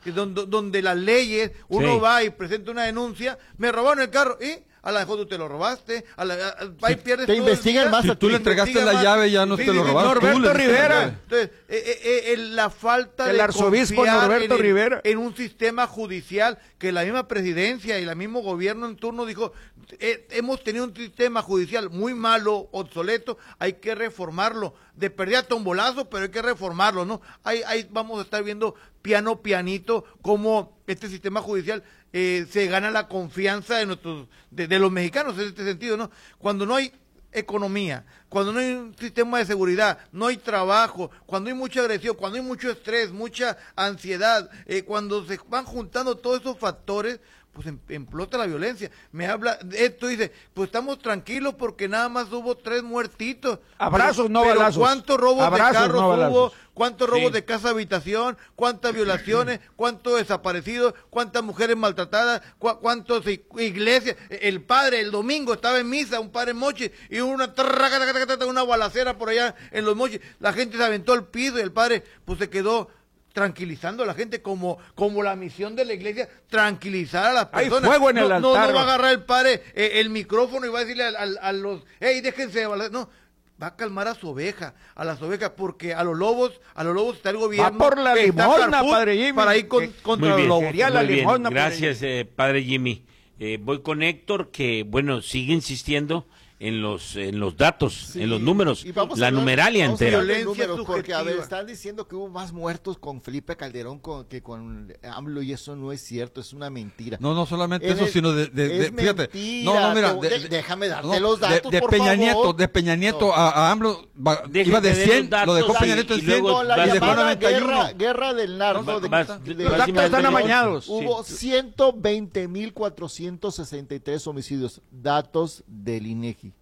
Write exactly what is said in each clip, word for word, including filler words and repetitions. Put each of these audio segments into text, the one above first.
donde, donde las leyes, uno sí. va y presenta una denuncia, me robaron el carro, ¿y? A la mejor tú te lo robaste, a la, a, a, ahí pierdes te investigan más. Si tú le entregaste la llave, ya no sí, te lo robaste. Norberto Rivera. Entonces, eh, eh, eh, la falta el de arzobispo Norberto en, Rivera. En un sistema judicial que la misma presidencia y el mismo gobierno en turno dijo, eh, hemos tenido un sistema judicial muy malo, obsoleto, hay que reformarlo. De perdida tombolazo, pero hay que reformarlo, ¿no? Ahí, ahí vamos a estar viendo piano pianito cómo este sistema judicial eh, se gana la confianza de nuestros de, de los mexicanos en este sentido, ¿no? Cuando no hay economía, cuando no hay un sistema de seguridad, no hay trabajo, cuando hay mucha agresión, cuando hay mucho estrés, mucha ansiedad, eh, cuando se van juntando todos esos factores, pues em, implota la violencia. Me habla de esto y dice, pues estamos tranquilos porque nada más hubo tres muertitos. Abrazos, pero, no pero balazos. ¿cuántos robos Abrazos, de carros no hubo? ¿Cuántos robos sí. de casa habitación? ¿Cuántas violaciones? ¿Cuántos desaparecidos? ¿Cuántas mujeres maltratadas? ¿Cu ¿Cuántas iglesias? El padre el domingo estaba en misa, un padre en Mochis, y una una balacera por allá en los Mochis. La gente se aventó al piso y el padre pues se quedó tranquilizando a la gente como, como la misión de la iglesia, tranquilizar a las personas. Hay fuego en el no, altar. No, no va a agarrar el padre eh, el micrófono y va a decirle a, a, a los, hey, déjense de balacear. No, va a calmar a su oveja, a las ovejas, porque a los lobos, a los lobos está el gobierno. Va por la limosna, padre Jimmy. Para ir con, contra muy bien, los lobos. Sería la limosna, gracias, eh, padre Jimmy. Eh, voy con Héctor, que, bueno, sigue insistiendo en los en los datos, sí, en los números, la hablar, numeralia entera. Números, porque, a ver, están diciendo que hubo más muertos con Felipe Calderón con, que con AMLO, y eso no es cierto, es una mentira. No, no solamente en eso, el, sino de, de, de fíjate. Mentira, no, no, mira, de, de, déjame darte no, los datos, de, de por Peña favor. Nieto, de Peña Nieto no. a, a AMLO, va, iba de cien, lo dejó Peña Nieto en cien, no, la y dejó noventa y uno. Guerra, guerra del narco. No, de, vas, de, de, los datos están amañados. sí. Hubo ciento veinte mil cuatrocientos sesenta y tres homicidios, datos del INEGI.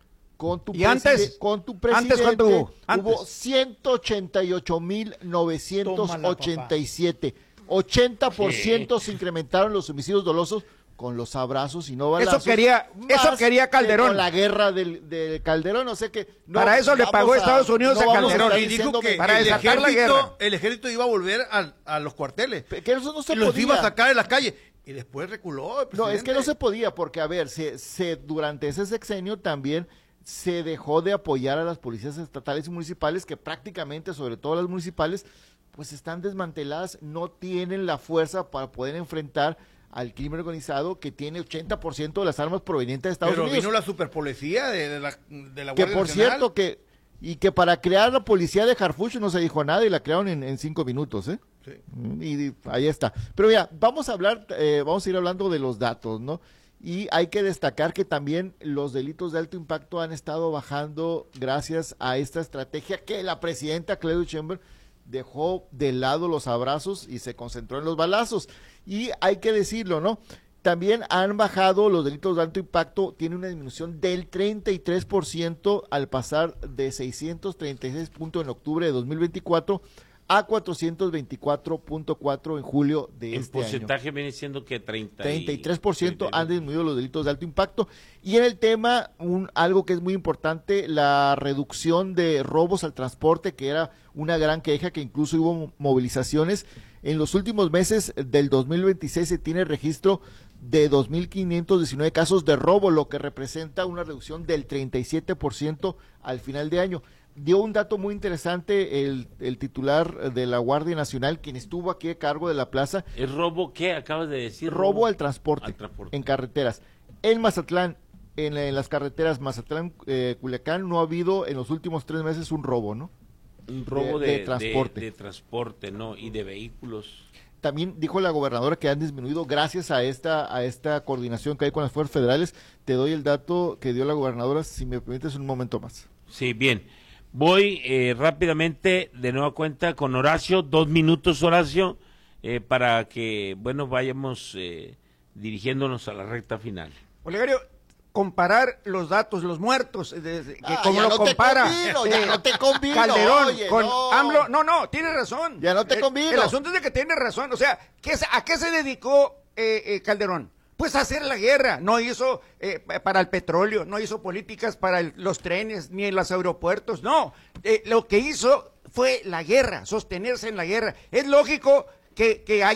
Con tu, ¿Y antes? con tu presidente ¿Antes cuánto hubo? Antes. Hubo ciento ochenta y ocho mil novecientos ochenta y siete. ochenta por ciento se incrementaron los homicidios dolosos con los abrazos y no balazos. Eso quería, eso quería Calderón. Con la guerra del, del Calderón, o sea que... No, para eso le pagó a, Estados Unidos no a Calderón. A y dijo que para el ejército, la guerra. el ejército iba a volver a, a los cuarteles. Que eso no se y podía. Los iba a sacar de las calles. Y después reculó. No, es que no se podía, porque, a ver, se, se durante ese sexenio también se dejó de apoyar a las policías estatales y municipales, que prácticamente, sobre todo las municipales, pues están desmanteladas, no tienen la fuerza para poder enfrentar al crimen organizado, que tiene ochenta por ciento de las armas provenientes de Estados Pero Unidos. Pero vino la superpolicía de, de la, de la Guardia Que por Nacional. cierto, que y que para crear la policía de Harfuch no se dijo nada y la crearon en, en cinco minutos, ¿eh? Sí. Y, y ahí está. Pero ya, vamos a hablar, eh, vamos a ir hablando de los datos, ¿no? Y hay que destacar que también los delitos de alto impacto han estado bajando gracias a esta estrategia que la presidenta Claudia Sheinbaum dejó de lado los abrazos y se concentró en los balazos. Y hay que decirlo, ¿no? También han bajado los delitos de alto impacto, tiene una disminución del treinta y tres por ciento al pasar de seiscientos treinta y seis puntos en octubre de dos mil veinticuatro a cuatrocientos veinticuatro punto cuatro en julio de en este año. En porcentaje viene siendo que treinta treinta y tres por ciento han disminuido los delitos de alto impacto. Y en el tema, un algo que es muy importante, la reducción de robos al transporte, que era una gran queja, que incluso hubo movilizaciones. En los últimos meses del dos mil veintiséis se tiene registro de dos mil quinientos diecinueve casos de robo, lo que representa una reducción del treinta y siete por ciento al final de año. Dio un dato muy interesante el, el titular de la Guardia Nacional, quien estuvo aquí a cargo de la plaza. ¿Es robo qué? Acabas de decir. Robo, robo al, transporte, al transporte, en carreteras. En Mazatlán, en, en las carreteras Mazatlán-Culiacán, eh, no ha habido en los últimos tres meses un robo, ¿no? Un robo de, de, de transporte. De, de transporte, ¿no? Y de vehículos. También dijo la gobernadora que han disminuido gracias a esta a esta coordinación que hay con las fuerzas federales. Te doy el dato que dio la gobernadora, si me permites un momento más. Sí, bien. Voy eh, rápidamente de nueva cuenta con Horacio, dos minutos Horacio, eh, para que, bueno, vayamos eh, dirigiéndonos a la recta final. Olegario, comparar los datos, los muertos, de, de, que ah, como lo no compara convino, eh, ya no te convino, Calderón oye, con no. AMLO, no, no, tiene razón. Ya no te convino. El, el asunto es de que tiene razón, o sea, ¿qué, ¿a qué se dedicó eh, eh, Calderón? Pues a hacer la guerra, no hizo eh, para el petróleo, no hizo políticas para el, los trenes, ni en los aeropuertos, no, eh, lo que hizo fue la guerra, sostenerse en la guerra. Es lógico que, que haya